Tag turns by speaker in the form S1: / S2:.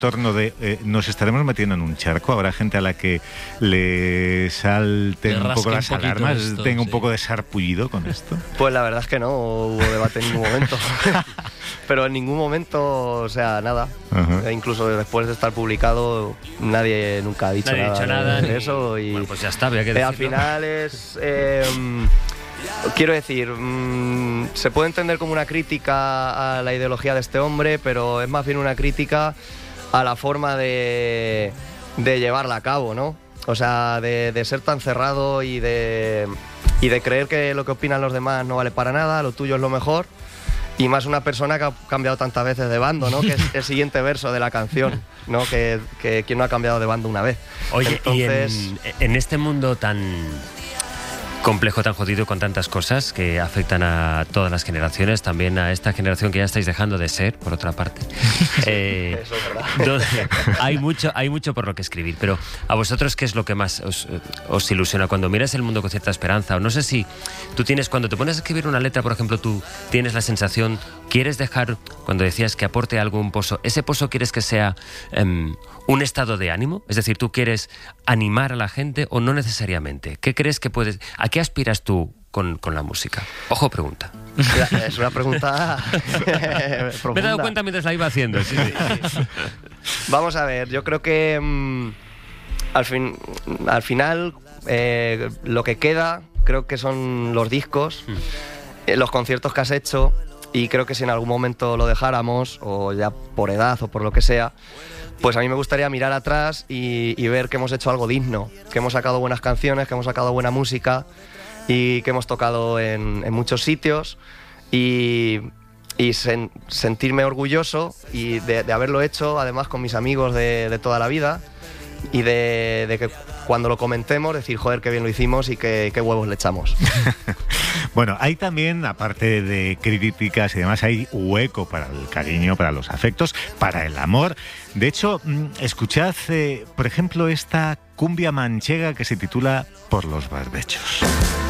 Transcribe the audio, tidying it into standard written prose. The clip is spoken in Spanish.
S1: torno de nos estaremos metiendo en un charco, habrá gente a la que le salten un poco las alarmas, tenga un poco de sarpullido con esto.
S2: Pues la verdad es que no hubo debate en ningún momento. Pero en ningún momento, o sea, nada. Incluso después de estar publicado, nadie nunca ha dicho nada de eso. Y
S3: bueno, pues ya está, había que decirlo.
S2: Al final es... quiero decir, se puede entender como una crítica a la ideología de este hombre, pero es más bien una crítica a la forma de llevarla a cabo, ¿no? O sea, de ser tan cerrado y de creer que lo que opinan los demás no vale para nada, lo tuyo es lo mejor. Y más una persona que ha cambiado tantas veces de bando, ¿no? Que es el siguiente verso de la canción, ¿no? Que quien no ha cambiado de bando una vez.
S3: Oye,
S2: entonces...
S3: y en este mundo tan complejo, tan jodido, con tantas cosas que afectan a todas las generaciones, también a esta generación que ya estáis dejando de ser, por otra parte.
S2: Eso es verdad.
S3: Hay mucho por lo que escribir, pero a vosotros, ¿qué es lo que más os ilusiona cuando miras el mundo con cierta esperanza? O no sé si tú tienes, cuando te pones a escribir una letra, por ejemplo, tú tienes la sensación, quieres dejar, cuando decías que aporte algo un pozo, ¿ese pozo quieres que sea un estado de ánimo? Es decir, ¿tú quieres animar a la gente o no necesariamente? ¿Qué crees que puedes...? ¿A qué aspiras tú con la música? Ojo, pregunta.
S2: Es una pregunta profunda.
S3: Me he dado cuenta mientras la iba haciendo. Sí.
S2: Vamos a ver, yo creo que al final lo que queda creo que son los discos, los conciertos que has hecho, y creo que si en algún momento lo dejáramos, o ya por edad o por lo que sea, pues a mí me gustaría mirar atrás y ver que hemos hecho algo digno, que hemos sacado buenas canciones, que hemos sacado buena música y que hemos tocado en muchos sitios y sentirme orgulloso y de haberlo hecho, además con mis amigos de toda la vida, y de que cuando lo comentemos decir, joder, qué bien lo hicimos y qué huevos le echamos.
S1: Bueno, hay también, aparte de críticas y demás, hay hueco para el cariño, para los afectos, para el amor. De hecho, escuchad, por ejemplo, esta cumbia manchega que se titula Por los barbechos.